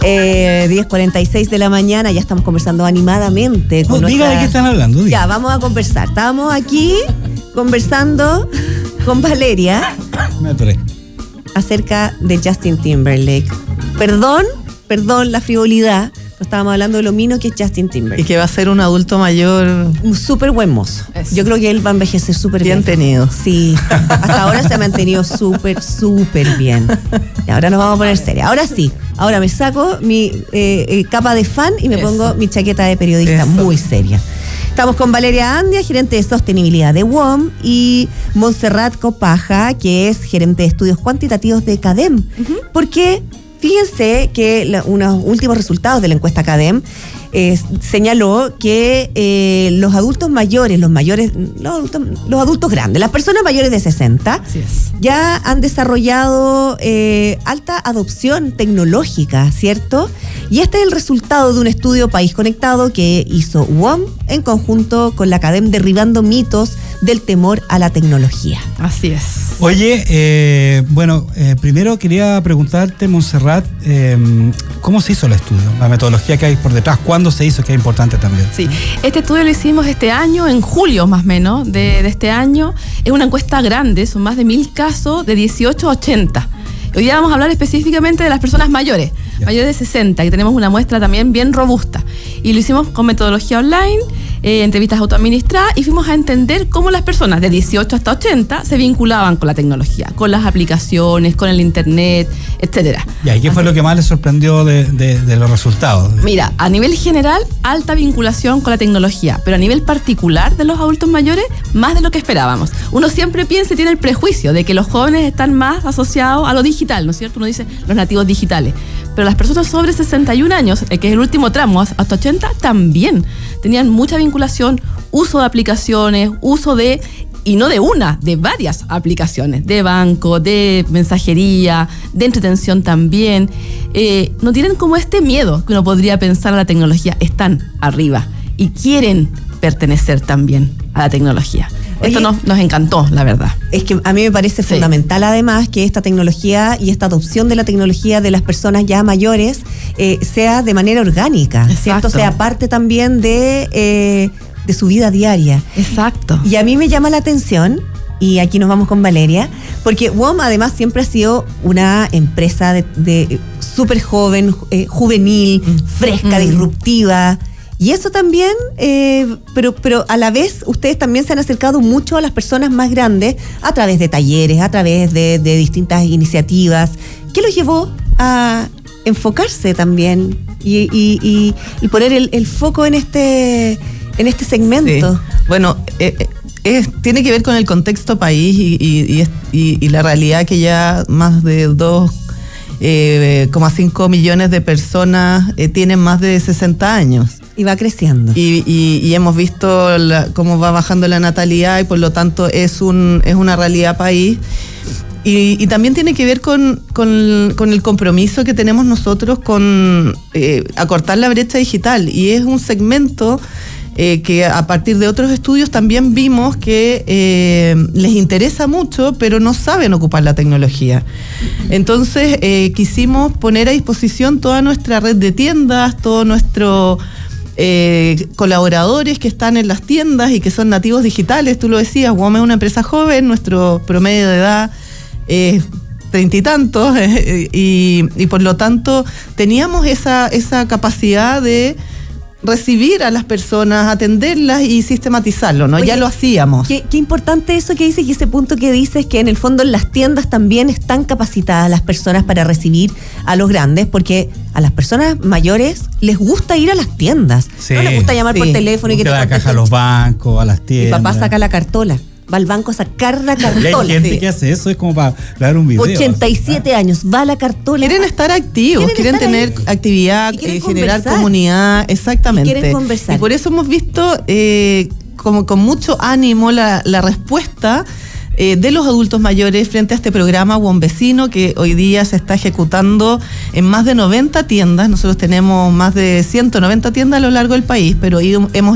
10:46 de la mañana, ya estamos conversando animadamente. Diga de qué están hablando. Ya, vamos a conversar. Estábamos aquí conversando con Valeria acerca de Justin Timberlake. Perdón la frivolidad, pero estábamos hablando de lo mino que es Justin Timberlake. Y que va a ser un adulto mayor. Un súper buen mozo. Eso. Yo creo que él va a envejecer súper bien. Bien tenido. Sí, hasta ahora se ha mantenido súper bien. Y ahora nos vamos a poner serios. Ahora sí, ahora me saco mi capa de fan y me pongo mi chaqueta de periodista muy seria. Estamos con Valeria Andia, gerente de sostenibilidad de WOM, y Montserrat Copaja, que es gerente de estudios cuantitativos de CADEM. Porque fíjense que unos últimos resultados de la encuesta CADEM señaló que los adultos mayores, los adultos grandes, las personas mayores de 60, ya han desarrollado alta adopción tecnológica, ¿cierto? Y este es el resultado de un estudio País Conectado que hizo WOM en conjunto con la CADEM, derribando mitos del temor a la tecnología. Así es. Oye, primero quería preguntarte, Montserrat, ¿cómo se hizo el estudio? La metodología que hay por detrás, ¿cuándo se hizo? Que es importante también. Sí, este estudio lo hicimos este año, en julio más o menos de este año. Es una encuesta grande, son más de 1.000 casos de 18 a 80. Hoy día vamos a hablar específicamente de las personas mayores de 60, que tenemos una muestra también bien robusta. Y lo hicimos con metodología online, entrevistas autoadministradas, y fuimos a entender cómo las personas de 18 hasta 80 se vinculaban con la tecnología, con las aplicaciones, con el internet, etcétera. ¿Y qué fue lo que más les sorprendió de los resultados? Mira, a nivel general, alta vinculación con la tecnología, pero a nivel particular de los adultos mayores, más de lo que esperábamos. Uno siempre piensa y tiene el prejuicio de que los jóvenes están más asociados a lo digital, ¿no es cierto? Uno dice los nativos digitales. Pero las personas sobre 61 años, que es el último tramo, hasta 80, también tenían mucha vinculación, uso de aplicaciones, uso de, y no de una, de varias aplicaciones, de banco, de mensajería, de entretención también. No tienen como este miedo que uno podría pensar a la tecnología, están arriba y quieren pertenecer también a la tecnología. Esto nos encantó, la verdad. Es que a mí me parece fundamental, además, que esta tecnología y esta adopción de la tecnología de las personas ya mayores sea de manera orgánica, ¿cierto? Sea parte también de su vida diaria. Exacto. Y a mí me llama la atención, y aquí nos vamos con Valeria, porque WOM además siempre ha sido una empresa de súper joven, juvenil, fresca, disruptiva. Y eso también, pero a la vez ustedes también se han acercado mucho a las personas más grandes a través de talleres, a través de distintas iniciativas. ¿Qué los llevó a enfocarse también y poner el foco en este segmento? Sí. Bueno, tiene que ver con el contexto país y la realidad que ya más de 2,5 millones de personas tienen más de 60 años. Y va creciendo. Y hemos visto cómo va bajando la natalidad, y por lo tanto es una realidad país. Y también tiene que ver con el compromiso que tenemos nosotros con acortar la brecha digital. Y es un segmento que a partir de otros estudios también vimos que les interesa mucho, pero no saben ocupar la tecnología. Entonces quisimos poner a disposición toda nuestra red de tiendas, todo nuestro colaboradores que están en las tiendas y que son nativos digitales. Tú lo decías, WOM es una empresa joven, nuestro promedio de edad es 30 y tantos, y por lo tanto teníamos esa capacidad de recibir a las personas, atenderlas y sistematizarlo, ¿no? Oye, ya lo hacíamos. Qué importante eso que dices, y ese punto que dices, que en el fondo en las tiendas también están capacitadas las personas para recibir a los grandes, porque a las personas mayores les gusta ir a las tiendas. Sí, no les gusta llamar por teléfono y que te la caja a los bancos, a las tiendas. Mi papá saca la cartola. Va al banco a sacar la cartola. Y hay gente que hace eso, es como para grabar un video. 87 años, va a la cartola. Quieren estar activos, quieren tener actividad, generar comunidad, exactamente. Y quieren conversar. Y por eso hemos visto como con mucho ánimo la respuesta de los adultos mayores frente a este programa WOM Vecino, que hoy día se está ejecutando en más de 90 tiendas. Nosotros tenemos más de 190 tiendas a lo largo del país, pero hemos